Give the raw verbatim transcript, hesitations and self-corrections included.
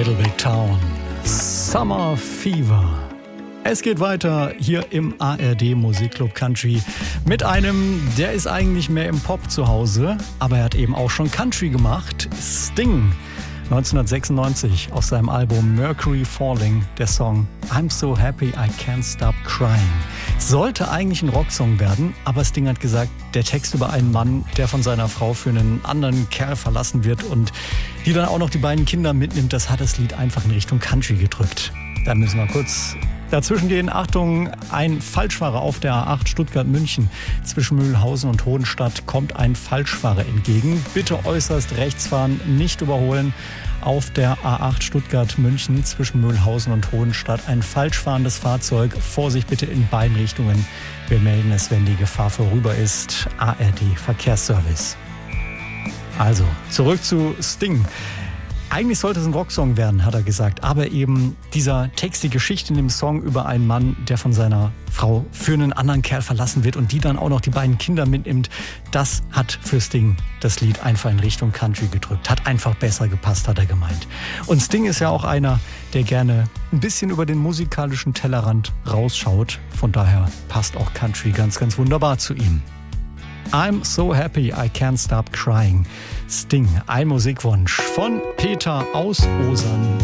Little Big Town, Summer Fever. Es geht weiter hier im A R D Musikclub Country mit einem, der ist eigentlich mehr im Pop zu Hause, aber er hat eben auch schon Country gemacht. Sting, neunzehnhundertsechsundneunzig, aus seinem Album Mercury Falling, der Song I'm So Happy I Can't Stop Crying. Sollte eigentlich ein Rocksong werden, aber Sting hat gesagt, der Text über einen Mann, der von seiner Frau für einen anderen Kerl verlassen wird und die dann auch noch die beiden Kinder mitnimmt, das hat das Lied einfach in Richtung Country gedrückt. Da müssen wir kurz dazwischen gehen. Achtung, ein Falschfahrer auf der A acht Stuttgart-München. Zwischen Mühlhausen und Hohenstadt kommt ein Falschfahrer entgegen. Bitte äußerst rechts fahren, nicht überholen. Auf der A acht Stuttgart-München zwischen Mühlhausen und Hohenstadt ein falschfahrendes Fahrzeug. Vorsicht bitte in beiden Richtungen. Wir melden es, wenn die Gefahr vorüber ist. A R D Verkehrsservice. Also, zurück zu Sting. Eigentlich sollte es ein Rocksong werden, hat er gesagt. Aber eben dieser Text, die Geschichte in dem Song über einen Mann, der von seiner Frau für einen anderen Kerl verlassen wird und die dann auch noch die beiden Kinder mitnimmt, das hat für Sting das Lied einfach in Richtung Country gedrückt. Hat einfach besser gepasst, hat er gemeint. Und Sting ist ja auch einer, der gerne ein bisschen über den musikalischen Tellerrand rausschaut. Von daher passt auch Country ganz, ganz wunderbar zu ihm. I'm so happy I can't stop crying. Sting, ein Musikwunsch von Peter aus Osern.